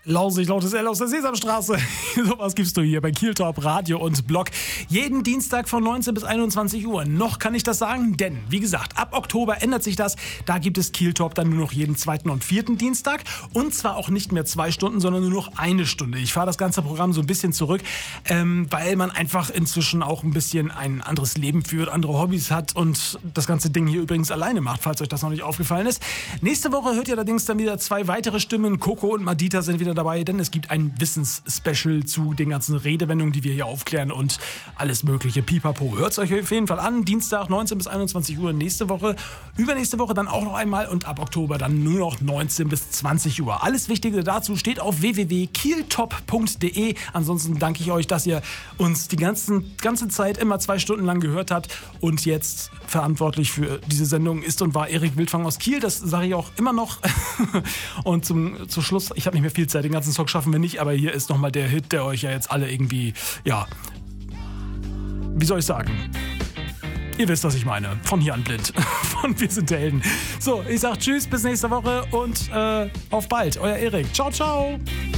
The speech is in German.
Lausig, lautes L aus der Sesamstraße. Sowas gibst du hier bei Kiel Top Radio und Blog. Jeden Dienstag von 19 bis 21 Uhr. Noch kann ich das sagen, denn, wie gesagt, ab Oktober ändert sich das. Da gibt es Kiel Top dann nur noch jeden zweiten und vierten Dienstag. Und zwar auch nicht mehr 2 Stunden, sondern nur noch 1 Stunde. Ich fahre das ganze Programm so ein bisschen zurück, weil man einfach inzwischen auch ein bisschen ein anderes Leben führt, andere Hobbys hat und das ganze Ding hier übrigens alleine macht, falls euch das noch nicht aufgefallen ist. Nächste Woche hört ihr allerdings dann wieder 2 weitere Stimmen. Coco und Madita sind wieder dabei, denn es gibt ein Wissensspecial zu den ganzen Redewendungen, die wir hier aufklären und alles mögliche Pipapo. Hört es euch auf jeden Fall an. Dienstag 19 bis 21 Uhr nächste Woche. Übernächste Woche dann auch noch einmal und ab Oktober dann nur noch 19 bis 20 Uhr. Alles Wichtige dazu steht auf www.kieltop.de. Ansonsten danke ich euch, dass ihr uns die ganze Zeit immer 2 Stunden lang gehört habt und jetzt verantwortlich für diese Sendung ist und war Erik Wildfang aus Kiel. Das sage ich auch immer noch. Und zum Schluss, ich habe nicht mehr viel Zeit, den ganzen Song schaffen wir nicht, aber hier ist nochmal der Hit, der euch ja jetzt alle irgendwie, ja, wie soll ich sagen? Ihr wisst, was ich meine. Von hier an blind. Von Wir sind der Helden. So, ich sag tschüss, bis nächste Woche und auf bald. Euer Erik. Ciao, ciao.